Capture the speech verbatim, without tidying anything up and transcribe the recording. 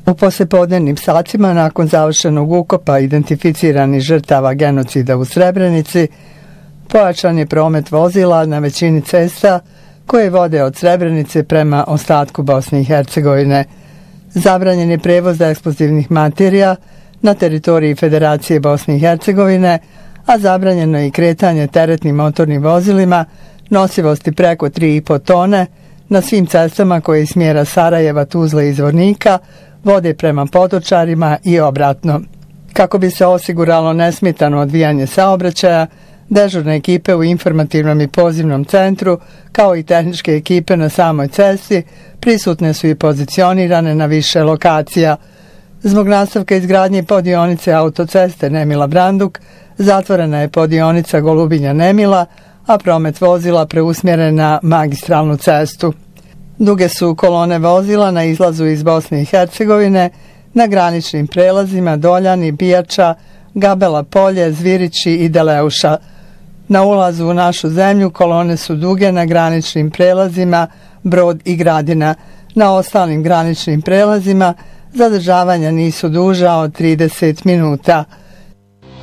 U poslijepodnevnim sacima nakon završenog ukopa identificiranih žrtava genocida u Srebrenici, pojačan je promet vozila na većini cesta koje vode od Srebrenice prema ostatku Bosne i Hercegovine. Zabranjen je prevoz eksplozivnih materija na teritoriji Federacije Bosne i Hercegovine, a zabranjeno je i kretanje teretnim motornim vozilima nosivosti preko tri i po tone na svim cestama koje iz smjera Sarajeva, Tuzle i Zvornika vode prema Potočarima i obratno. Kako bi se osiguralo nesmetano odvijanje saobraćaja, dežurne ekipe u informativnom i pozivnom centru, kao i tehničke ekipe na samoj cesti, prisutne su i pozicionirane na više lokacija. Zbog nastavka izgradnje podionice autoceste Nemila-Branduk, zatvorena je podionica Golubinja-Nemila, a promet vozila preusmjeren na magistralnu cestu. Duge su kolone vozila na izlazu iz Bosne i Hercegovine, na graničnim prelazima Doljani, Bijača, Gabela Polje, Zvirići i Deleuša. Na ulazu u našu zemlju kolone su duge na graničnim prelazima Brod i Gradina. Na ostalim graničnim prelazima zadržavanja nisu duža od trideset minuta.